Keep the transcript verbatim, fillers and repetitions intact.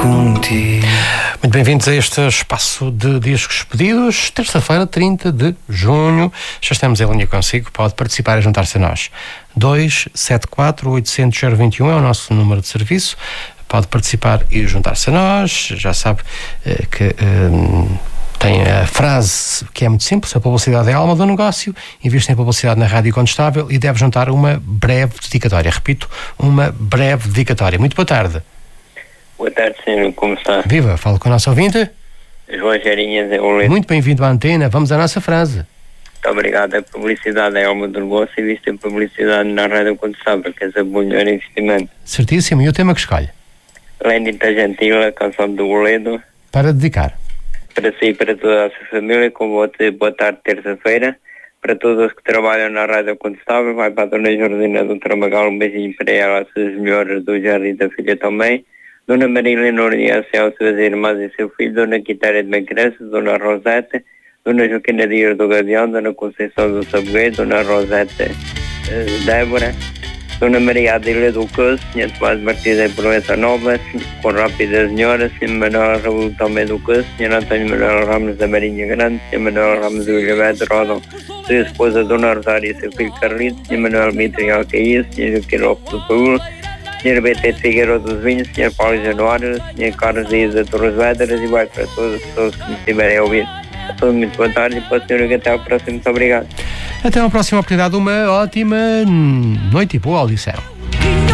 contigo. Muito bem-vindos a este espaço de discos pedidos. Terça-feira, trinta de junho. Já estamos em linha consigo. Pode participar e juntar-se a nós. dois sete quatro oito zero zero dois um é o nosso número de serviço. Pode participar e juntar-se a nós. Já sabe eh, que... Eh, tem a frase que é muito simples: a publicidade é a alma do negócio. Investe em publicidade na Rádio Incontestável e deve juntar uma breve dedicatória. Repito, uma breve dedicatória. Muito boa tarde. Boa tarde, senhor. Como está? Viva, falo com o nosso ouvinte. João Gerinhas é o Leite. Muito bem-vindo à antena. Vamos à nossa frase. Muito obrigado. A publicidade é a alma do negócio e investe em publicidade na Rádio Incontestável, que é o melhor investimento. Certíssimo. E o tema que escolhe? Lendita Gentil, a canção do Boledo. Para dedicar. Para si e para toda a sua família, com boa, boa tarde, terça-feira. Para todos os que trabalham na Rádio Incontestável, vai para a Dona Jordina do Tramagal, um beijinho para ela, as suas melhoras do Jardim e da filha também. Dona Marília Noria, as suas irmãs e seu filho. Dona Quitéria de Benquerença, Dona Rosete, Dona Joaquina Dias do Gavião, Dona Conceição do Sabogueiro, Dona Rosete uh, Débora, Dona Maria Adília do Coço, Senhor Tomás Martins em Proença Nova, com Rápida Senhora, Senhor Manuel Raul também do Coço, Senhor Antônio Manuel Ramos da Marinha Grande, Senhor Manuel Ramos do Ilhabete Rodão, sua esposa Dona Rosária e seu filho Carlito, Senhor Manuel Mitri Alcaí, Senhor Joaquim Lopes do Paulo, Senhor B T de Figueiredo dos Vinhos, Senhor Paulo Januário, Senhor Carlos Dias da Torres Vedras e vai para todas as pessoas que me estiverem a ouvir. A todos muito boa tarde e para o senhor até ao próximo. Muito obrigado. Até uma próxima oportunidade. Uma ótima noite e boa audição.